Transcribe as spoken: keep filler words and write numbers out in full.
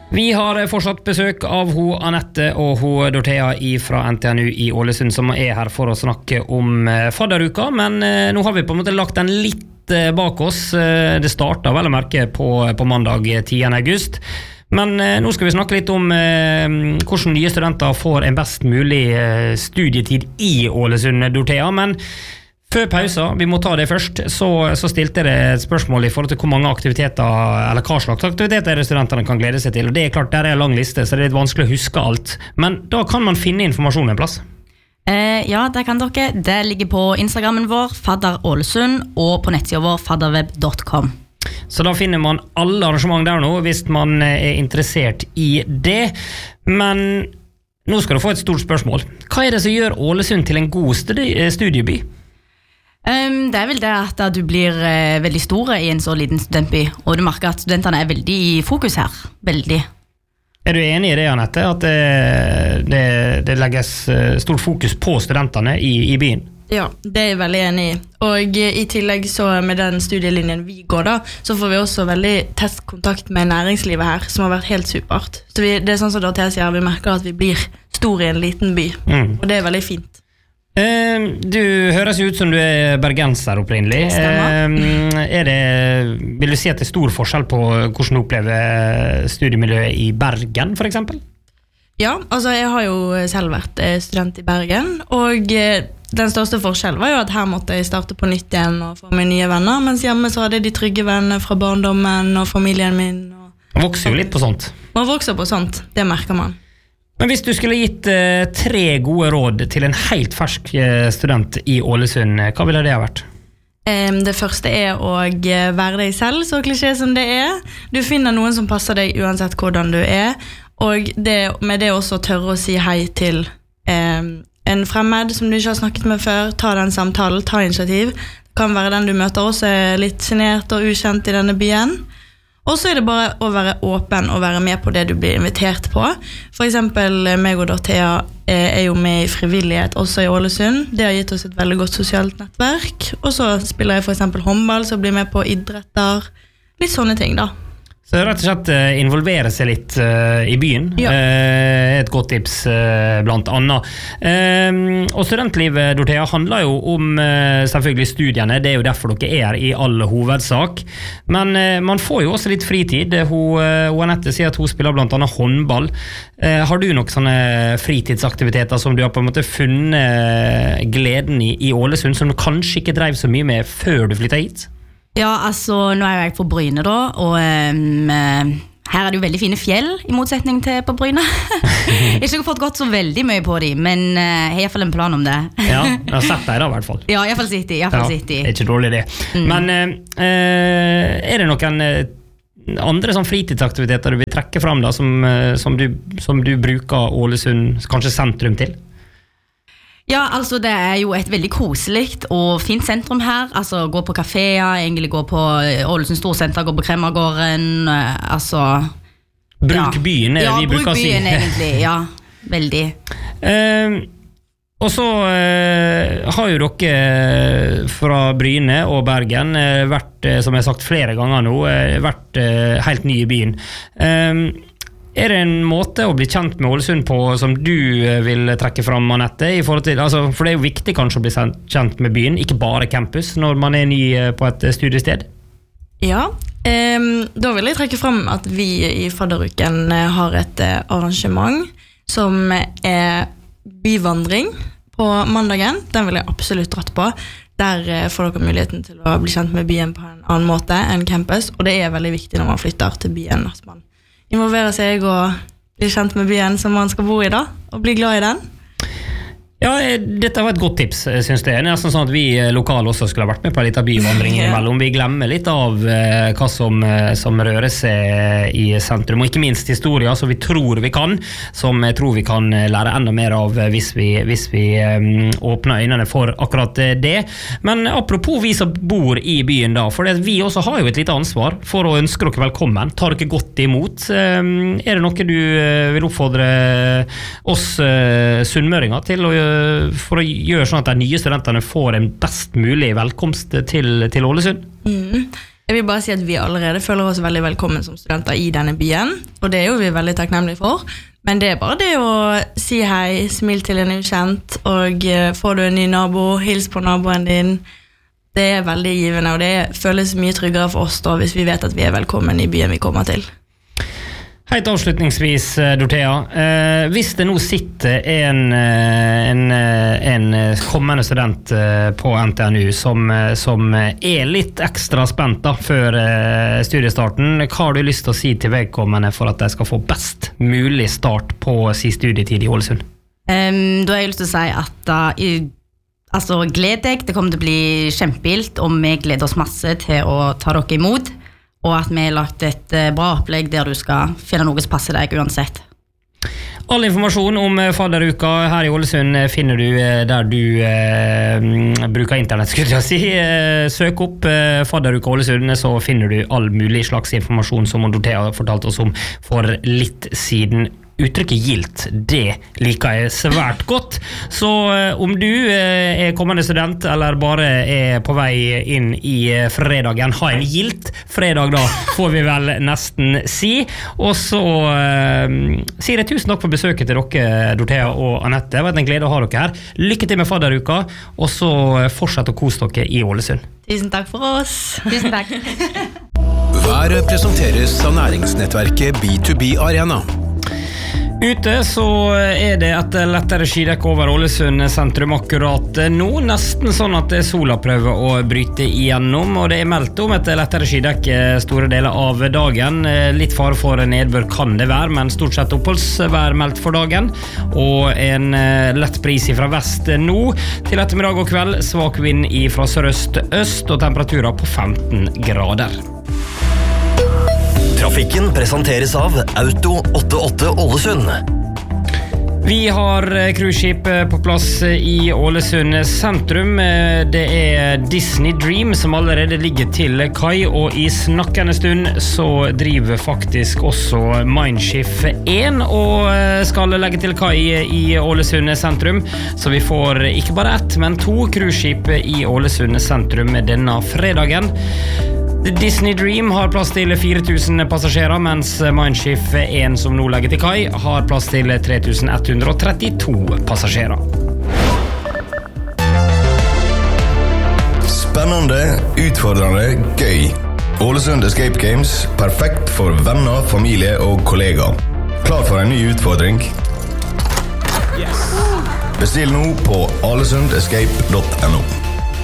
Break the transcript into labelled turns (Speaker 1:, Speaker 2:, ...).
Speaker 1: Vi har fortsatt besøk av ho Anette og ho Dorthea fra N T N U i Ålesund som er her for å snakke om fadderuka, men nå har vi på en måte lagt den litt bak oss. Det startet vel å merke på, på mandag tiende august, men nå skal vi snakke litt om hvordan nye studenter får en best mulig studietid i Ålesund, Dorthea, men før pausa, vi må ta det først, så, så stilte det et spørsmål i forhold til hvor mange aktiviteter, eller hva slags aktiviteter studentene kan glede seg til, og det er klart, der er en lang liste, så det er litt vanskelig å huske alt, men da kan man finne informasjon en plass.
Speaker 2: Eh, ja, det kan dere. Det ligger på Instagrammen vår, Fadder Ålesund, og på nettsiden vår, fadderweb punktum com.
Speaker 1: Så da finner man alle arrangement der nå, hvis man er interessert i det, men nå skal du få et stort spørsmål. Hva er det som gjør Ålesund til en god studi- studieby?
Speaker 2: Um, det er vel det at du blir uh, veldig store i en så liten studentby, og du merker at studentene er veldig i fokus her, veldig.
Speaker 1: Er du enig i det, Anette, at det, det, det legges stort fokus på studentene i, i byen?
Speaker 3: Ja, det er jeg veldig enig i. Og i tillegg så med den studielinjen vi går da, så får vi også veldig tett kontakt med næringslivet her, som har vært helt supert. Så vi, det er sånn som Dorthea sier, vi merker at vi blir store i en liten by, mm. og det er veldig fint.
Speaker 1: Du høres ut som du er bergenser opprinnelig. Er det, vil du si at det er stor forskjell på hvordan du opplever studiemiljøet i Bergen, for eksempel?
Speaker 3: Ja, altså jeg har jo selv vært student i Bergen, og den største forskjellen var jo at her måtte jeg starte på nytt igjen og få meg nye venner, mens hjemme så hadde jeg de trygge vennene fra barndommen og familien min. Og
Speaker 1: man vokser jo litt på sånt.
Speaker 3: Man vokser på sånt, det merker man.
Speaker 1: Men hvis du skulle gitt uh, tre gode råd til en helt fersk uh, student i Ålesund, hva ville det ha vært?
Speaker 3: Um, det første er å være deg selv, så klisjé som det er. Du finner noen som passer deg uansett hvordan du er, og det, med det også tørre å si hei til um, en fremmed som du ikke har snakket med før. Ta den samtalen, ta initiativ. Det kan være den du møter også er litt genert og ukjent i denne byen. Og så er det bare å være åpen og være med på det du blir invitert på. For eksempel meg og Dorthea er jo med i frivillighet også i Ålesund. Det har gitt oss et veldig godt sosialt nettverk. Og så spiller jeg for eksempel håndball, så blir jeg med på idretter. Litt sånne ting da.
Speaker 1: Så rett og slett involvere seg litt uh, i byen, ja. uh, et godt tips uh, blant annet. Uh, og studentlivet, Dorthea, handler jo om uh, selvfølgelig studiene, det er jo derfor dere er i all hovedsak. Men uh, man får jo også litt fritid. Hun, uh, Anette sier at hun spiller blant annet håndball. Uh, har du noen sånne fritidsaktiviteter som du har på en måte funnet gleden i, i Ålesund, som du kanskje ikke drev så mye med før du flyttet hit?
Speaker 2: Ja, altså, nå er jeg på Bryne da, og um, her er det jo veldig fine fjell, i motsetning til på Bryne. Jeg har ikke fått gått så veldig mye på dem, men uh, jeg har i hvert fall en plan om det.
Speaker 1: Ja, jeg har sett deg da i hvert fall.
Speaker 2: Ja, i hvert fall sitt i, i hvert fall sitt i.
Speaker 1: Ja, det er ikke dårlig det. Mm. Men uh, er det noen uh, andre sånn fritidsaktiviteter du vil trekke frem da, som, uh, som, du, som du bruker Ålesund, kanskje sentrum til?
Speaker 2: Ja, altså det er jo et veldig koselig og fint sentrum her. Altså gå på kaféer, egentlig gå på Ålesund Storsenter, gå på Kremmergården, altså...
Speaker 1: Bruk ja. byen, er
Speaker 2: ja,
Speaker 1: vi bruker å si.
Speaker 2: Ja, bruk byen egentlig, ja, veldig.
Speaker 1: Uh, og så uh, har jo dere fra Bryne og Bergen uh, vært, uh, som jeg har sagt flere ganger nå, uh, vært uh, helt ny i byen. Uh, Er det en måte å bli kjent med Ålesund på som du vil trekke fram, Anette? I forhold til, altså, for det er jo viktig kanskje å bli kjent med byen, ikke bare campus, når man er ny på et studiested?
Speaker 3: Ja, um, da vil jeg trekke fram at vi i Fadderuken har et arrangement som er byvandring på mandagen. Den vil jeg absolutt dratt på. Der får dere muligheten til å bli kjent med byen på en annen måte enn campus, og det er veldig viktig når man flytter til byen, at man involvere seg og bli kjent med byen som man skal bo i da, og bli glad i den.
Speaker 1: Ja, dette var et godt tips, synes jeg. Det er nesten sånn at vi lokale også skulle ha vært med på en liten byvandring imellom. Vi glemmer litt av eh, hva som, som rører seg i sentrum, og ikke minst historier som vi tror vi kan, som jeg tror vi kan lære enda mer av hvis vi, hvis vi um, åpner øynene for akkurat det. Men apropos vi som bor i byen da, for vi også har jo et lite ansvar for å ønske dere velkommen. Tar dere godt imot? Um, er det noe du vil oppfordre oss uh, sunnmøringer til å gjøre, for å gjøre sånn at de nye studentene får en best mulig velkomst til, til Ålesund?
Speaker 3: Mm. Jeg vil bare si at vi allerede føler oss veldig velkommen som studenter i denne byen, og det er jo vi veldig takknemlige for. Men det er bare det å si hei, smil til en ukjent, og får du en ny nabo, hils på naboen din. Det er veldig givende, og det føles mye tryggere for oss da, hvis vi vet at vi er velkommen i byen vi kommer til.
Speaker 1: Helt avslutningsvis, Dorothea, eh, hvis det nå sitter en, en, en kommende student på N T N U som, som er litt ekstra spent da, før studiestarten, hva har du lyst til å si til vedkommende for at de skal få best mulig start på sin studietid i Ålesund?
Speaker 2: Um, da har jeg lyst til å si at uh, i, altså, gled deg, det kommer til å bli kjempegilt, og vi gleder oss masse til å ta dere imot. Og at vi har lagt et bra opplegg der du skal finne noe som passer deg uansett.
Speaker 1: All informasjon om fadderuka her i Ålesund finner du der du eh, bruker internett, skulle jeg si. Søk opp eh, fadderuka Ålesund, så finner du all mulig slags informasjon som Dorothea har fortalt oss om for litt siden. Uttrykket gilt, det liker jeg svært godt. Så eh, om du eh, er kommende student, eller bare er på vei inn i eh, fredagen, ha en gilt fredag da, får vi vel nesten si. Og så eh, sier jeg tusen takk for besøket til dere, Dorothea og Anette. Det var en glede å ha dere her. Lykke til med fadderuka, og så fortsett å kose dere i Ålesund.
Speaker 3: Tusen takk for oss.
Speaker 2: Tusen takk.
Speaker 4: Været presenteres av næringsnettverket B to B Arena.
Speaker 1: Ute så er det et lettere skidekk over Ålesund sentrum akkurat nå, nesten sånn at sola prøver å bryte igjennom, og det er meldt om et lettere skidekk store deler av dagen. Litt fare for nedbør kan det være, men stort sett oppholdsvær meldt for dagen, og en lett bris fra vest nå. Til ettermiddag og kveld svak vind fra sørøst-øst, og temperaturer på femten grader.
Speaker 5: Trafikken presenteres av Auto åttiåtte Ålesund.
Speaker 1: Vi har cruiseskip på plass i Ålesund sentrum. Det er Disney Dream som allerede ligger til kai, og i snakkende stund så driver faktisk også Mindshift én og skal legge til kai i Ålesund sentrum. Så vi får ikke bare ett, men to cruiseskip i Ålesund sentrum denne fredagen. Disney Dream har plass til fire tusen passasjerer, mens Mindshift én som nå legger til kai har plass til tre tusen ett hundre trettito passasjerer.
Speaker 6: Spennende, utfordrende, gøy. Ålesund Escape Games, perfekt for venner, familie og kollegaer. Klar for en ny utfordring? Bestill nå på alesundescape punktum no.